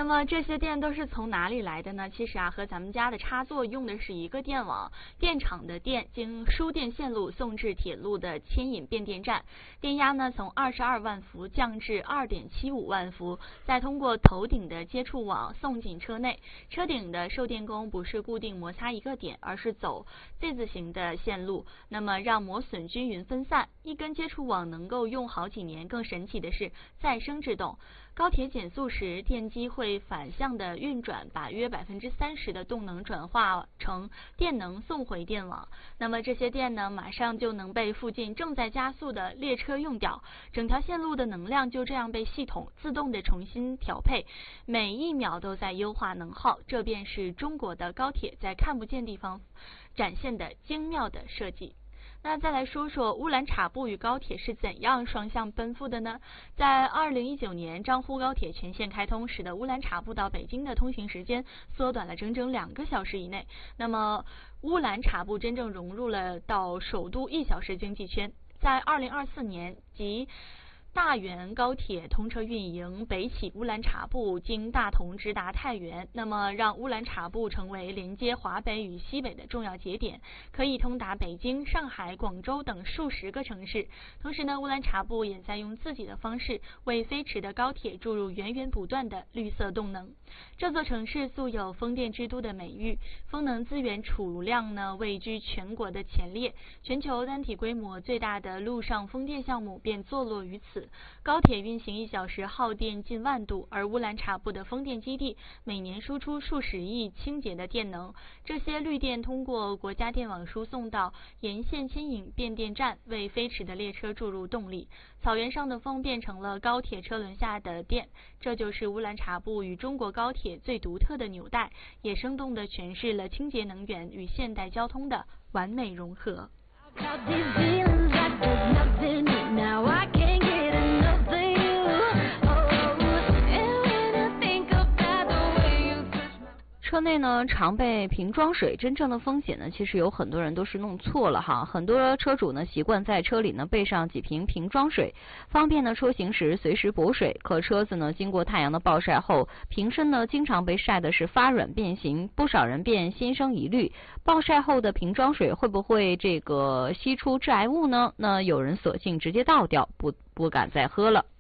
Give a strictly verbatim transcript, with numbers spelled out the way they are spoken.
么这些电都是从哪里来的呢？其实啊，和咱们家的插座用的是一个电网，电厂的电经输电线路送至铁路的牵引变电站，电压呢从二十二万伏降至二点七五万伏，再通过头顶的接触网送进车内。车顶的受电弓不是固定摩擦一个点，而是走 Z 字形的线路，那么让磨损均匀分散，一根接触网能够用好几年。更神奇的是再生制动，高铁减速时，电机会反向的运转，把约百分之三十的动能转化成电能送回电网。那么这些电呢，马上就能被附近正在加速的列车用掉，整条线路的能量就这样被系统自动的重新调配，每一秒都在优化能耗。这便是中国的高铁在看不见地方展现的精妙的设计。那再来说说乌兰察布与高铁是怎样双向奔赴的呢？在二零一九年，张沪高铁全线开通，使得乌兰察布到北京的通行时间缩短了整整两个小时以内。那么乌兰察布真正融入了到首都一小时经济圈。在二零二四年即大原高铁通车运营，北起乌兰察布，经大同直达太原，那么让乌兰察布成为连接华北与西北的重要节点，可以通达北京、上海、广州等数十个城市。同时呢，乌兰察布也在用自己的方式为飞驰的高铁注入源源不断的绿色动能。这座城市素有风电之都的美誉，风能资源储量呢位居全国的前列，全球单体规模最大的陆上风电项目便坐落于此。高铁运行一小时耗电近万度，而乌兰察布的风电基地每年输出数十亿清洁的电能。这些绿电通过国家电网输送到沿线牵引变电站，为飞驰的列车注入动力。草原上的风变成了高铁车轮下的电，这就是乌兰察布与中国高铁最独特的纽带，也生动地诠释了清洁能源与现代交通的完美融合。 车内呢常备瓶装水，真正的风险呢，其实有很多人都是弄错了哈。很多车主呢习惯在车里呢备上几瓶瓶装水，方便呢出行时随时补水。可车子呢经过太阳的暴晒后，瓶身呢经常被晒的是发软变形，不少人便心生疑虑，暴晒后的瓶装水会不会这个吸出致癌物呢？那有人索性直接倒掉，不不敢再喝了。